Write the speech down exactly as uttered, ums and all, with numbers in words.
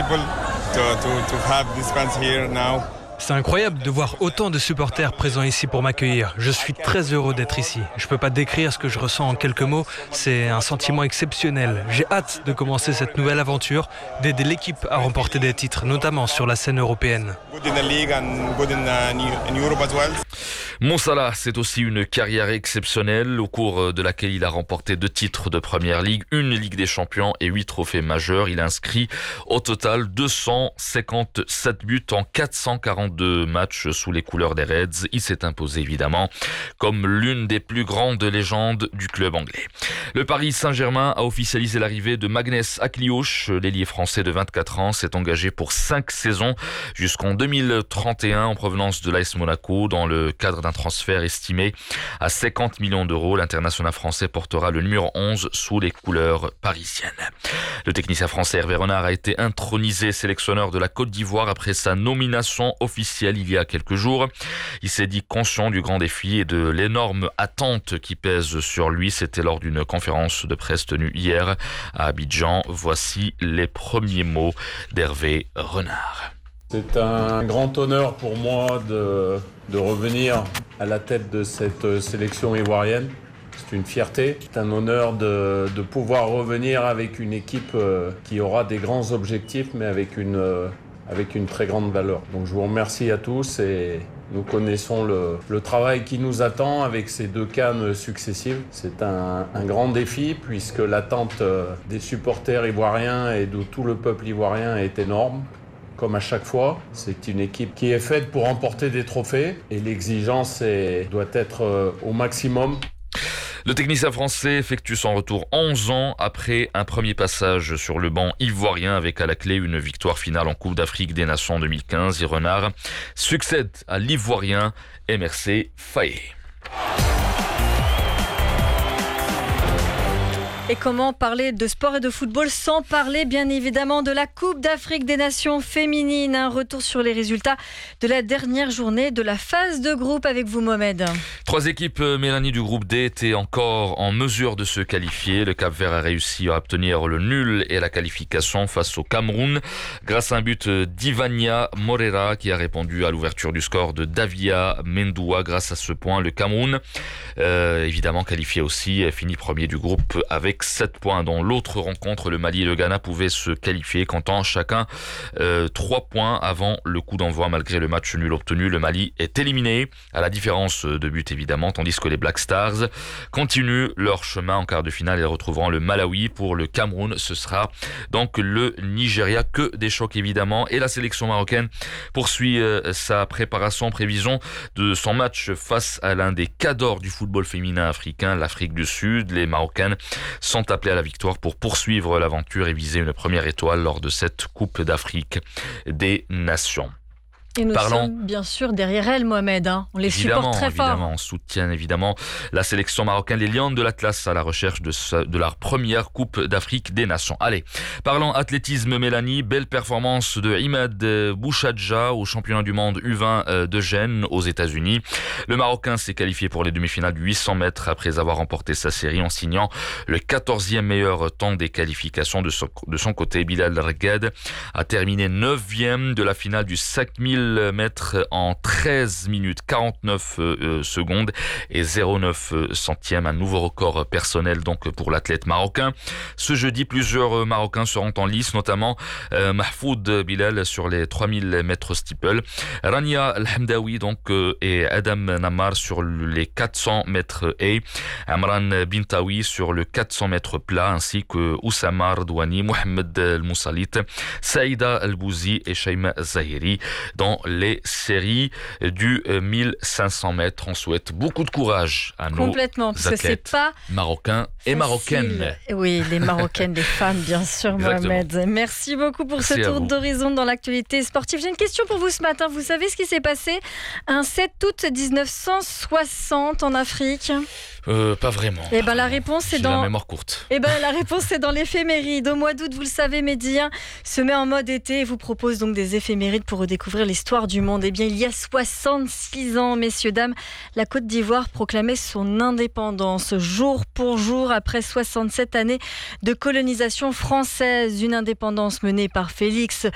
people to, to, to have these fans here now. C'est incroyable de voir autant de supporters présents ici pour m'accueillir. Je suis très heureux d'être ici. Je ne peux pas décrire ce que je ressens en quelques mots. C'est un sentiment exceptionnel. J'ai hâte de commencer cette nouvelle aventure, d'aider l'équipe à remporter des titres, notamment sur la scène européenne. Mo Salah, c'est aussi une carrière exceptionnelle au cours de laquelle il a remporté deux titres de Première Ligue, une Ligue des Champions et huit trophées majeurs. Il a inscrit au total deux cent cinquante-sept buts en quatre cent quarante-deux matchs sous les couleurs des Reds. Il s'est imposé évidemment comme l'une des plus grandes légendes du club anglais. Le Paris Saint-Germain a officialisé l'arrivée de Magnès Akliouche. L'ailier français de vingt-quatre ans s'est engagé pour cinq saisons jusqu'en deux mille trente et un en provenance de l'A S Monaco dans le cadre d'un transfert estimé à cinquante millions d'euros. L'international français portera le numéro onze sous les couleurs parisiennes. Le technicien français Hervé Renard a été intronisé sélectionneur de la Côte d'Ivoire après sa nomination officielle il y a quelques jours. Il s'est dit conscient du grand défi et de l'énorme attente qui pèse sur lui. C'était lors d'une conférence de presse tenue hier à Abidjan. Voici les premiers mots d'Hervé Renard. C'est un grand honneur pour moi de, de revenir à la tête de cette sélection ivoirienne. C'est une fierté, c'est un honneur de, de pouvoir revenir avec une équipe qui aura des grands objectifs, mais avec une, avec une très grande valeur. Donc je vous remercie à tous et nous connaissons le, le travail qui nous attend avec ces deux CAN successives. C'est un, un grand défi puisque l'attente des supporters ivoiriens et de tout le peuple ivoirien est énorme. Comme à chaque fois, c'est une équipe qui est faite pour remporter des trophées et l'exigence est, doit être au maximum. Le technicien français effectue son retour onze ans après un premier passage sur le banc ivoirien avec à la clé une victoire finale en Coupe d'Afrique des Nations en deux mille quinze. Et Renard succède à l'Ivoirien M R C Faye. Et comment parler de sport et de football sans parler bien évidemment de la Coupe d'Afrique des Nations féminines. Un retour sur les résultats de la dernière journée de la phase de groupe avec vous Mohamed. Trois équipes, Mélanie, du groupe D étaient encore en mesure de se qualifier. Le Cap-Vert a réussi à obtenir le nul et la qualification face au Cameroun grâce à un but d'Ivania Morera qui a répondu à l'ouverture du score de Davia Mendoua. Grâce à ce point, le Cameroun, euh, évidemment qualifié aussi, finit premier du groupe avec sept points. Dans l'autre rencontre, le Mali et le Ghana pouvaient se qualifier, comptant chacun euh, trois points avant le coup d'envoi. Malgré le match nul obtenu, le Mali est éliminé à la différence de but évidemment, tandis que les Black Stars continuent leur chemin en quart de finale et retrouveront le Malawi. Pour le Cameroun, ce sera donc le Nigeria. Que des chocs évidemment. Et la sélection marocaine poursuit euh, sa préparation, prévision de son match face à l'un des cadors du football féminin africain, l'Afrique du Sud. Les Marocaines sont appelés à la victoire pour poursuivre l'aventure et viser une première étoile lors de cette Coupe d'Afrique des Nations. Et nous Parlons... sommes bien sûr derrière elle, Mohamed. Hein. On les évidemment, supporte très évidemment, fort. on soutient évidemment la sélection marocaine, les Lions de l'Atlas, à la recherche de, ce, de leur première Coupe d'Afrique des Nations. Allez, parlons athlétisme, Mélanie. Belle performance de Imad Bouchadja au championnat du monde U vingt de Gênes aux États-Unis. Le Marocain s'est qualifié pour les demi-finales du huit cents mètres après avoir remporté sa série en signant le quatorzième meilleur temps des qualifications. De son, de son côté, Bilal Regued a terminé neuvième de la finale du cinq mille mètres en treize minutes quarante-neuf euh, secondes et zéro virgule neuf centième, un nouveau record personnel donc pour l'athlète marocain. Ce jeudi, plusieurs Marocains seront en lice, notamment euh, Mahfoud Bilal sur les trois mille mètres steeple, Rania Al-Hamdawi donc euh, et Adam Namar sur les quatre cents mètres haies, Amran Bintawi sur le quatre cents mètres plat, ainsi que Oussama Ardouani, Mohamed Al-Moussalit, Saïda Al-Bouzi et Shaima Zahiri dans les séries du mille cinq cents mètres. On souhaite beaucoup de courage à nos Complètement, parce athlètes que c'est pas marocains et facile. Marocaines. Oui, les Marocaines, les femmes, bien sûr, Exactement. Mohamed. Merci beaucoup pour Merci ce à tour vous. d'horizon dans l'actualité sportive. J'ai une question pour vous ce matin. Vous savez ce qui s'est passé un sept août dix-neuf cent soixante en Afrique? Euh, pas vraiment. Eh ben la réponse c'est J'ai dans la mémoire courte. Eh ben la réponse c'est dans l'éphéméride. Au mois d'août, vous le savez, Mehdi un se met en mode été et vous propose donc des éphémérides pour redécouvrir l'histoire du monde. Eh bien, il y a soixante-six ans, messieurs dames, la Côte d'Ivoire proclamait son indépendance jour pour jour après soixante-sept années de colonisation française, une indépendance menée par Félix